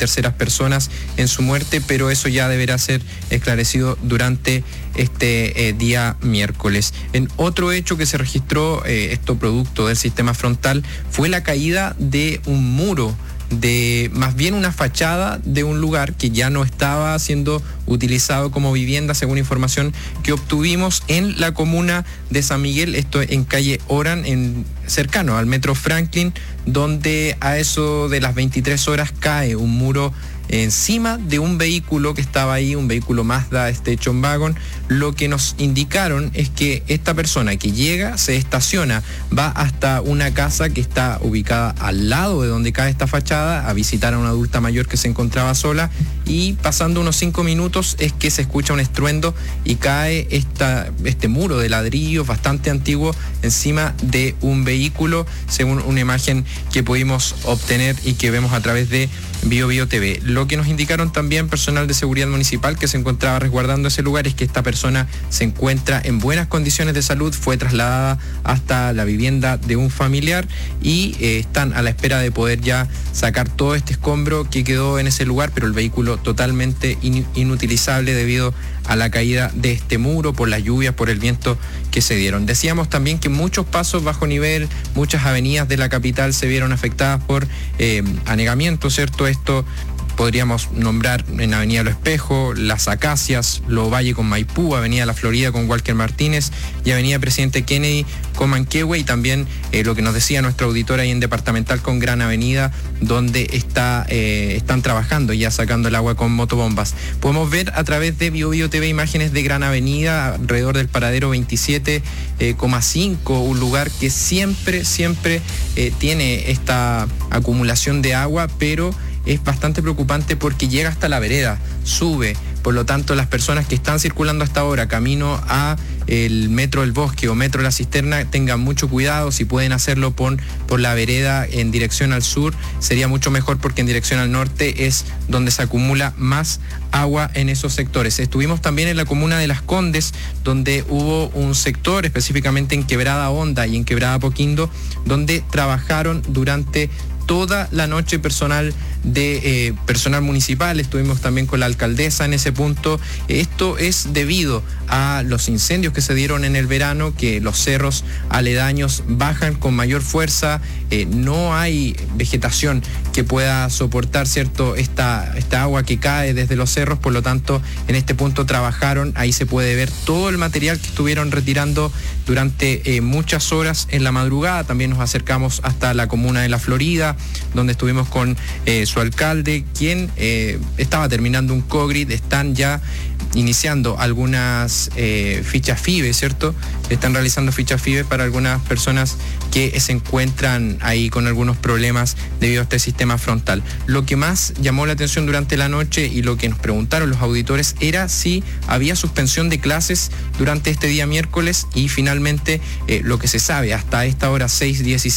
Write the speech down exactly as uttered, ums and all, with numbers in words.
terceras personas en su muerte, pero eso ya deberá ser esclarecido durante este eh, día miércoles. En otro hecho que se registró, eh, esto producto del sistema frontal, fue la caída de un muro, de más bien una fachada de un lugar que ya no estaba siendo utilizado como vivienda, según información que obtuvimos en la comuna de San Miguel, esto en calle Oran, en, cercano al metro Franklin, donde a eso de las veintitrés horas cae un muro encima de un vehículo que estaba ahí, un vehículo Mazda Station Wagon. Lo que nos indicaron es que esta persona que llega, se estaciona, va hasta una casa que está ubicada al lado de donde cae esta fachada, a visitar a una adulta mayor que se encontraba sola, y pasando unos cinco minutos es que se escucha un estruendo y cae esta, este muro de ladrillo bastante antiguo encima de un vehículo, según una imagen que pudimos obtener y que vemos a través de Bio Bio T V. Lo que nos indicaron también personal de seguridad municipal que se encontraba resguardando ese lugar es que esta persona se encuentra en buenas condiciones de salud, fue trasladada hasta la vivienda de un familiar y eh, están a la espera de poder ya sacar todo este escombro que quedó en ese lugar, pero el vehículo totalmente in- inutilizable debido a la caída de este muro, por las lluvias, por el viento que se dieron. Decíamos también que muchos pasos bajo nivel, muchas avenidas de la capital se vieron afectadas por eh, anegamiento, ¿cierto? Esto podríamos nombrar en Avenida Los Espejos, Las Acacias, Lo Valle con Maipú, Avenida La Florida con Walker Martínez y Avenida Presidente Kennedy con Manquehue, y también eh, lo que nos decía nuestro auditor ahí en Departamental con Gran Avenida, donde está, eh, están trabajando ya sacando el agua con motobombas. Podemos ver a través de Bio Bio T V imágenes de Gran Avenida, alrededor del paradero veintisiete coma cinco, un lugar que siempre, siempre eh, tiene esta acumulación de agua, pero es bastante preocupante porque llega hasta la vereda, sube. Por lo tanto, las personas que están circulando hasta ahora camino a el Metro del Bosque o Metro La Cisterna tengan mucho cuidado. Si pueden hacerlo por, por la vereda en dirección al sur, sería mucho mejor, porque en dirección al norte es donde se acumula más agua en esos sectores. Estuvimos también en la comuna de Las Condes, donde hubo un sector, específicamente en Quebrada Honda y en Quebrada Poquindo, donde trabajaron durante toda la noche personal de eh, personal municipal. Estuvimos también con la alcaldesa en ese punto. Esto es debido a los incendios que se dieron en el verano, que los cerros aledaños bajan con mayor fuerza, eh, no hay vegetación que pueda soportar, ¿cierto?, esta, esta agua que cae desde los cerros. Por lo tanto, en este punto trabajaron, ahí se puede ver todo el material que estuvieron retirando durante eh, muchas horas en la madrugada. También nos acercamos hasta la comuna de La Florida, donde estuvimos con eh, su alcalde, quien eh, estaba terminando un COGRID. Están ya iniciando algunas eh, fichas FIBE, ¿cierto? Están realizando fichas FIBE para algunas personas que se encuentran ahí con algunos problemas debido a este sistema frontal. Lo que más llamó la atención durante la noche y lo que nos preguntaron los auditores era si había suspensión de clases durante este día miércoles, y finalmente eh, lo que se sabe hasta esta hora seis diecisiete